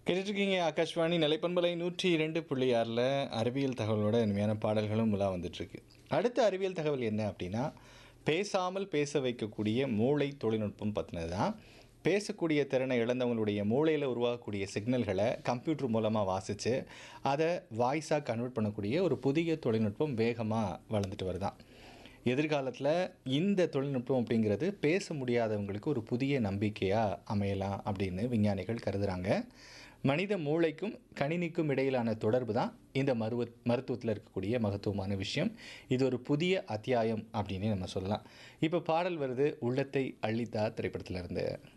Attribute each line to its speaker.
Speaker 1: கேட்டுட்ருக்கீங்க ஆகாஷ்வாணி நிலைப்பண்பலை 102.6ல் அறிவியல் தகவலோட இனிமையான பாடல்களும் உலா வந்துட்டுருக்கு. அடுத்த அறிவியல் தகவல் என்ன அப்படின்னா, பேசாமல் பேச வைக்கக்கூடிய மூளை தொழில்நுட்பம் பற்றினது தான். பேசக்கூடிய திறனை இழந்தவங்களுடைய மூளையில் உருவாகக்கூடிய சிக்னல்களை கம்ப்யூட்டர் மூலமாக வாசித்து அதை வாய்ஸாக கன்வெர்ட் பண்ணக்கூடிய ஒரு புதிய தொழில்நுட்பம் வேகமாக வளர்ந்துட்டு வருதான். எதிர்காலத்தில் இந்த தொழில்நுட்பம் அப்படிங்கிறது பேச முடியாதவங்களுக்கு ஒரு புதிய நம்பிக்கையாக அமையலாம் அப்படின்னு விஞ்ஞானிகள் கருதுகிறாங்க. மனித மூளைக்கும் கணினிக்கும் இடையிலான தொடர்பு தான் இந்த மருத்துவத்தில் இருக்கக்கூடிய மகத்துவமான விஷயம். இது ஒரு புதிய அத்தியாயம் அப்படின்னு நம்ம சொல்லலாம். இப்போ பாடல் வருது, உள்ளத்தை அள்ளித்தா திரைப்படத்தில் இருந்து.